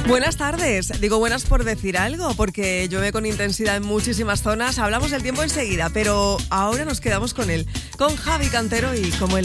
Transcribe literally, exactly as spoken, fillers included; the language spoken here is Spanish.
Buenas tardes, digo buenas por decir algo, porque llueve con intensidad en muchísimas zonas. Hablamos del tiempo enseguida, pero ahora nos quedamos con él, con Javi Cantero y como el